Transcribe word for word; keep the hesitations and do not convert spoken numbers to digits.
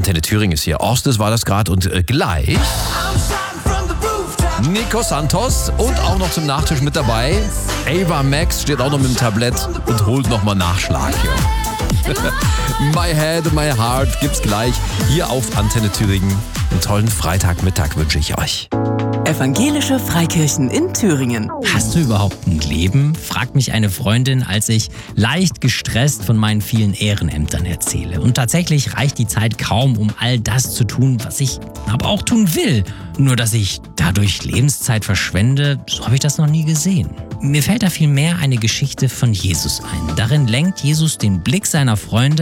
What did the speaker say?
Antenne Thüringen ist hier. Orstes war das gerade und äh, gleich Nico Santos und auch noch zum Nachtisch mit dabei. Ava Max steht auch noch mit dem Tablett und holt nochmal Nachschlag hier. My Head, My Heart gibt's gleich hier auf Antenne Thüringen. Einen tollen Freitagmittag wünsche ich euch. Evangelische Freikirchen in Thüringen. Hast du überhaupt ein Leben? Fragt mich eine Freundin, als ich leicht gestresst von meinen vielen Ehrenämtern erzähle. Und tatsächlich reicht die Zeit kaum, um all das zu tun, was ich aber auch tun will. Nur, dass ich dadurch Lebenszeit verschwende, so habe ich das noch nie gesehen. Mir fällt da vielmehr eine Geschichte von Jesus ein. Darin lenkt Jesus den Blick seiner Freunde